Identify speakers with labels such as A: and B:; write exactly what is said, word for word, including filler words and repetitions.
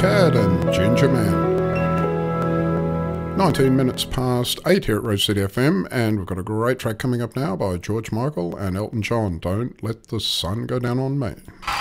A: Cat and Ginger Man. nineteen minutes past eight here at Rose City F M, and we've got a great track coming up now by George Michael and Elton John, Don't Let the Sun Go Down on Me.